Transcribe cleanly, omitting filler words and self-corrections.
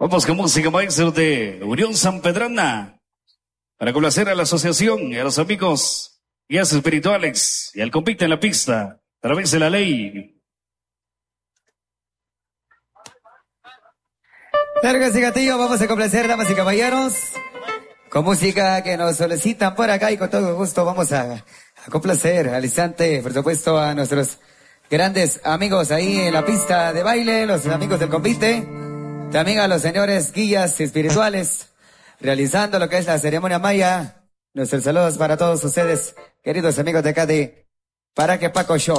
Vamos con música, maestro de Unión San Pedrana, para complacer a la asociación y a los amigos guías espirituales y al compite en la pista, a través de la ley. Claro que sí, Gatillo, vamos a complacer, damas y caballeros, con música que nos solicitan por acá y con todo gusto vamos a complacer al instante, por supuesto, a nuestros grandes amigos ahí en la pista de baile, los amigos del convite, también a los señores guías espirituales, realizando lo que es la ceremonia maya. Nuestros saludos para todos ustedes, queridos amigos de acá de Paraque Paco Show.